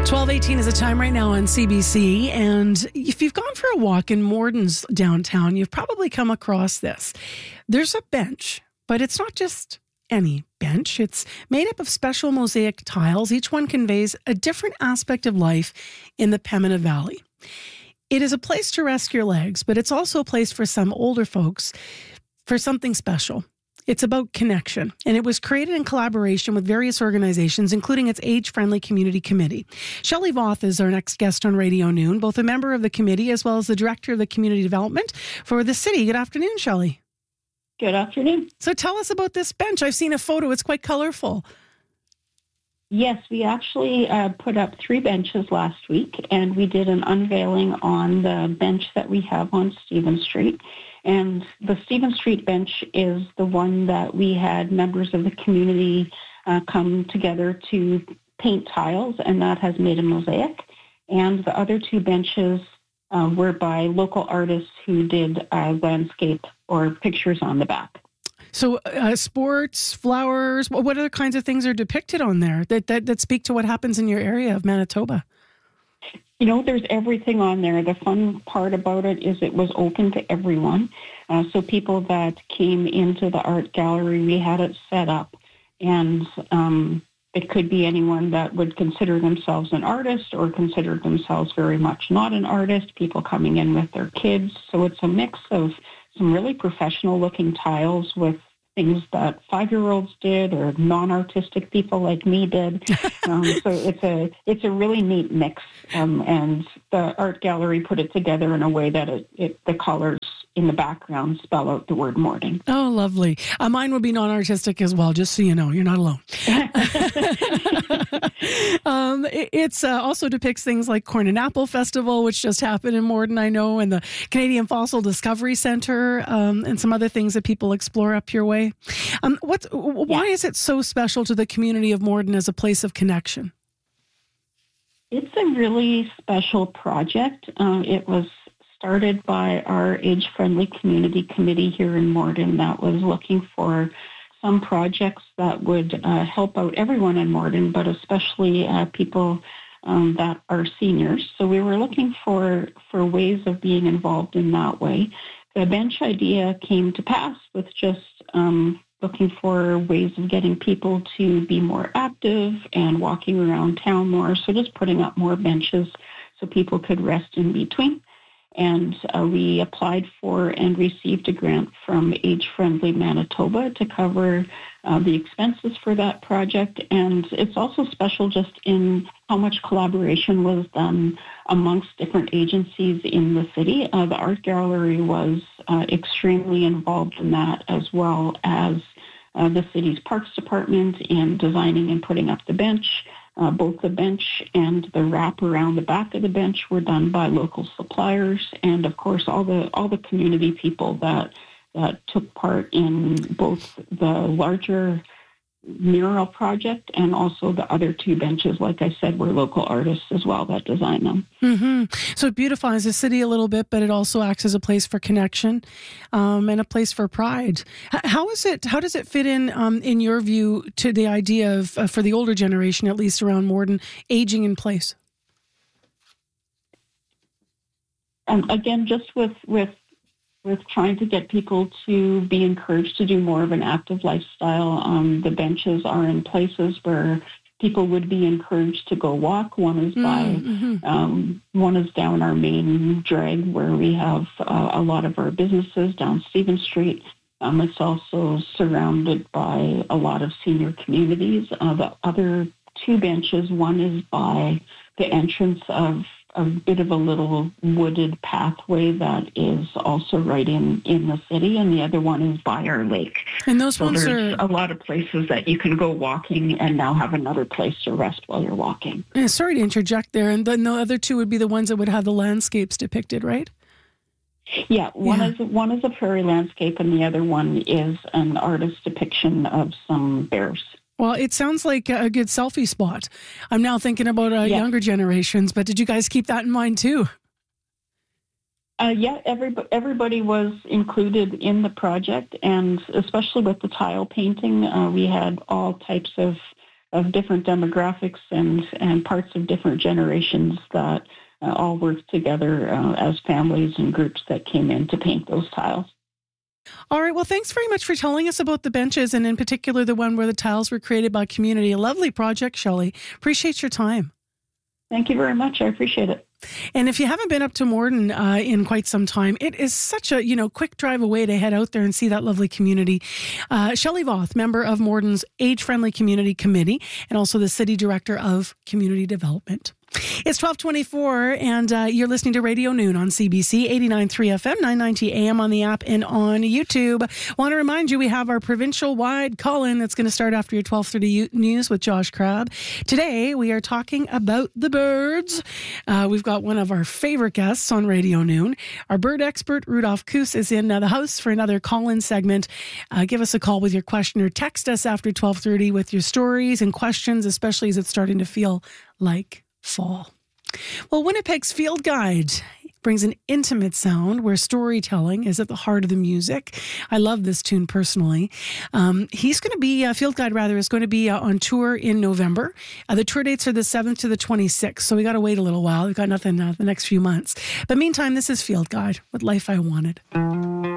12:18 is the time right now on CBC, and if you've gone for a walk in Morden's downtown, you've probably come across this. There's a bench, but it's not just any bench. It's made up of special mosaic tiles. Each one conveys a different aspect of life in the Pembina Valley. It is a place to rest your legs, but it's also a place for some older folks for something special. It's about connection, and it was created in collaboration with various organizations, including its age-friendly community committee. Shelley Voth is our next guest on Radio Noon, both a member of the committee as well as the director of the community development for the city. Good afternoon, Shelley. Good afternoon. So tell us about this bench. I've seen a photo. It's quite colorful. Yes, we actually put up 3 benches last week, and we did an unveiling on the bench that we have on Stephen Street. And the Stephen Street bench is the one that we had members of the community come together to paint tiles, and that has made a mosaic. And the other 2 benches were by local artists who did landscape or pictures on the back. So sports, flowers, what other kinds of things are depicted on there that speak to what happens in your area of Manitoba? You know, there's everything on there. The fun part about it is it was open to everyone. So people that came into the art gallery, we had it set up. And it could be anyone that would consider themselves an artist or consider themselves very much not an artist, people coming in with their kids. So it's a mix of some really professional-looking tiles with things that 5-year-olds did or non-artistic people like me did. So it's a really neat mix, and the art gallery put it together in a way that the colors in the background spell out the word Morden. Oh, lovely. Mine would be non-artistic as well, just so you know. You're not alone. It also depicts things like Corn and Apple Festival, which just happened in Morden, I know, and the Canadian Fossil Discovery Centre, and some other things that people explore up your way. Why is it so special to the community of Morden as a place of connection? It's a really special project. It was started by our age-friendly community committee here in Morden that was looking for some projects that would help out everyone in Morden, but especially people that are seniors. So we were looking for ways of being involved in that way. The bench idea came to pass with just looking for ways of getting people to be more active and walking around town more. So just putting up more benches so people could rest in between. And we applied for and received a grant from Age Friendly Manitoba to cover the expenses for that project. And it's also special just in how much collaboration was done amongst different agencies in the city. The art gallery was extremely involved in that, as well as the city's parks department in designing and putting up the bench. Both the bench and the wrap around the back of the bench were done by local suppliers, and of course all the community people that took part in both the larger mural project and also the other 2 benches, like I said, were local artists as well that designed them. Mm-hmm. So it beautifies the city a little bit, but it also acts as a place for connection and a place for pride. How does it fit in your view, to the idea of, for the older generation, at least around Morden, aging in place? Again, just with trying to get people to be encouraged to do more of an active lifestyle. The benches are in places where people would be encouraged to go walk. One is one is down our main drag where we have a lot of our businesses down Stephen Street. It's also surrounded by a lot of senior communities. The other 2 benches, one is by the entrance of a bit of a little wooded pathway that is also right in the city, and the other one is by our lake. And those ones there's a lot of places that you can go walking and now have another place to rest while you're walking. Yeah, sorry to interject there. And then the other 2 would be the ones that would have the landscapes depicted, right? Yeah, one is a prairie landscape, and the other one is an artist's depiction of some bears. Well, it sounds like a good selfie spot. I'm now thinking about younger generations, but did you guys keep that in mind too? Yeah, everybody was included in the project, and especially with the tile painting, we had all types of of different demographics and parts of different generations that all worked together as families and groups that came in to paint those tiles. All right. Well, thanks very much for telling us about the benches, and in particular, the one where the tiles were created by community. A lovely project, Shelley. Appreciate your time. Thank you very much. I appreciate it. And if you haven't been up to Morden in quite some time, it is such a, quick drive away to head out there and see that lovely community. Shelley Voth, member of Morden's Age-Friendly Community Committee and also the City Director of Community Development. It's 12:24, and you're listening to Radio Noon on CBC 89.3 FM, 990 AM on the app and on YouTube. Want to remind you, we have our provincial-wide call-in that's going to start after your 12:30 news with Josh Crabb. Today, we are talking about the birds. We've got one of our favorite guests on Radio Noon. Our bird expert, Rudolph Koos, is in the house for another call-in segment. Give us a call with your question or text us after 12:30 with your stories and questions, especially as it's starting to feel like fall. Well, Winnipeg's Field Guide brings an intimate sound where storytelling is at the heart of the music. I love this tune personally. He's going to be, Field Guide rather, is going to be on tour in November. The tour dates are the 7th to the 26th, so we got to wait a little while. We've got nothing the next few months. But meantime, this is Field Guide with Life I Wanted.